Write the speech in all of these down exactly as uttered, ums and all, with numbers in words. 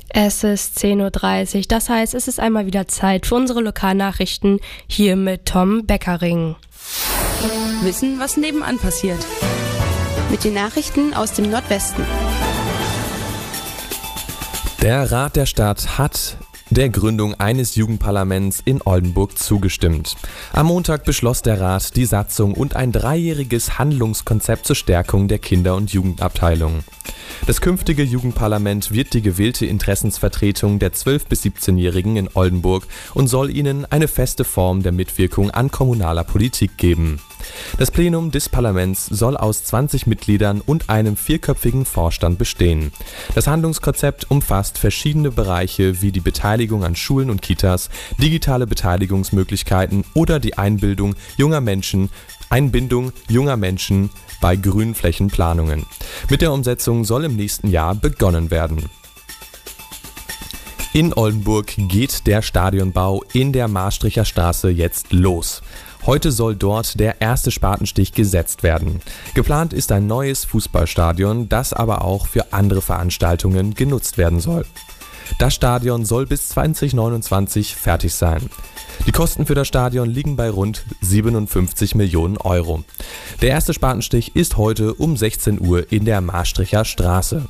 Es ist zehn Uhr dreißig, das heißt, es ist einmal wieder Zeit für unsere Lokalnachrichten hier mit Tom Beckering. Wissen, was nebenan passiert. Mit den Nachrichten aus dem Nordwesten. Der Rat der Stadt hat der Gründung eines Jugendparlaments in Oldenburg zugestimmt. Am Montag beschloss der Rat die Satzung und ein dreijähriges Handlungskonzept zur Stärkung der Kinder- und Jugendabteilung. Das künftige Jugendparlament wird die gewählte Interessensvertretung der zwölf- bis siebzehnjährigen in Oldenburg und soll ihnen eine feste Form der Mitwirkung an kommunaler Politik geben. Das Plenum des Parlaments soll aus zwanzig Mitgliedern und einem vierköpfigen Vorstand bestehen. Das Handlungskonzept umfasst verschiedene Bereiche wie die Beteiligung an Schulen und Kitas, digitale Beteiligungsmöglichkeiten oder die Einbildung junger Menschen, Einbindung junger Menschen bei Grünflächenplanungen. Mit der Umsetzung soll im nächsten Jahr begonnen werden. In Oldenburg geht der Stadionbau in der Maastrichter Straße jetzt los. Heute soll dort der erste Spatenstich gesetzt werden. Geplant ist ein neues Fußballstadion, das aber auch für andere Veranstaltungen genutzt werden soll. Das Stadion soll bis zwanzig neunundzwanzig fertig sein. Die Kosten für das Stadion liegen bei rund siebenundfünfzig Millionen Euro. Der erste Spatenstich ist heute um sechzehn Uhr in der Maastrichter Straße.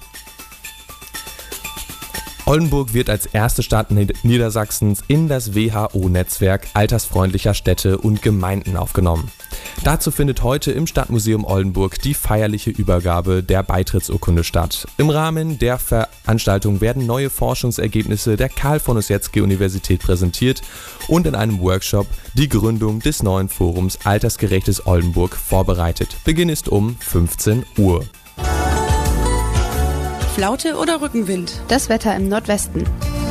Oldenburg wird als erste Stadt Niedersachsens in das W H O-Netzwerk altersfreundlicher Städte und Gemeinden aufgenommen. Dazu findet heute im Stadtmuseum Oldenburg die feierliche Übergabe der Beitrittsurkunde statt. Im Rahmen der Veranstaltung werden neue Forschungsergebnisse der Karl von Ossietzky Universität präsentiert und in einem Workshop die Gründung des neuen Forums Altersgerechtes Oldenburg vorbereitet. Beginn ist um fünfzehn Uhr. Flaute oder Rückenwind? Das Wetter im Nordwesten.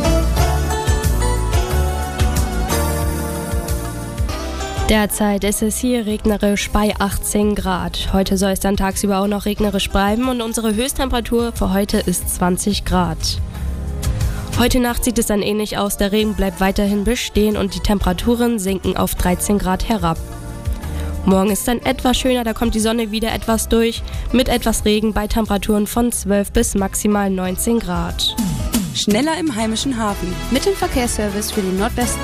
Derzeit ist es hier regnerisch bei achtzehn Grad. Heute soll es dann tagsüber auch noch regnerisch bleiben und unsere Höchsttemperatur für heute ist zwanzig Grad. Heute Nacht sieht es dann ähnlich aus, der Regen bleibt weiterhin bestehen und die Temperaturen sinken auf dreizehn Grad herab. Morgen ist dann etwas schöner, da kommt die Sonne wieder etwas durch, mit etwas Regen bei Temperaturen von zwölf bis maximal neunzehn Grad. Schneller im heimischen Hafen. Mit dem Verkehrsservice für den Nordwesten.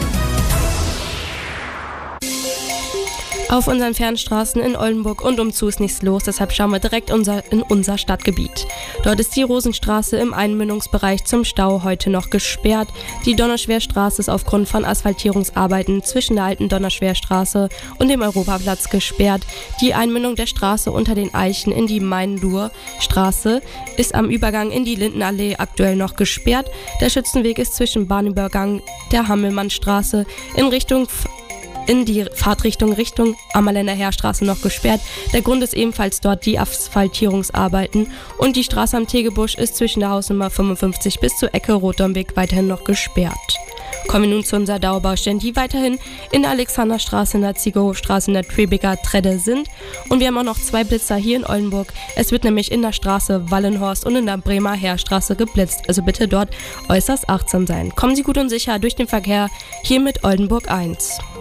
Auf unseren Fernstraßen in Oldenburg und umzu ist nichts los, deshalb schauen wir direkt unser, in unser Stadtgebiet. Dort ist die Rosenstraße im Einmündungsbereich zum Stau heute noch gesperrt. Die Donnerschwerstraße ist aufgrund von Asphaltierungsarbeiten zwischen der alten Donnerschwerstraße und dem Europaplatz gesperrt. Die Einmündung der Straße unter den Eichen in die Main-Dur-Straße ist am Übergang in die Lindenallee aktuell noch gesperrt. Der Schützenweg ist zwischen Bahnübergang der Hammelmannstraße in Richtung in die Fahrtrichtung Richtung Ammerländer Heerstraße noch gesperrt. Der Grund ist ebenfalls dort die Asphaltierungsarbeiten und die Straße am Tegebusch ist zwischen der Hausnummer fünfundfünfzig bis zur Ecke Rotdomweg weiterhin noch gesperrt. Kommen wir nun zu unserer Dauerbaustelle, die weiterhin in der Alexanderstraße, in der Ziegerhofstraße, in der Triebecker Tredde sind. Und wir haben auch noch zwei Blitzer hier in Oldenburg. Es wird nämlich in der Straße Wallenhorst und in der Bremer Heerstraße geblitzt. Also bitte dort äußerst achtsam sein. Kommen Sie gut und sicher durch den Verkehr hier mit Oldenburg eins.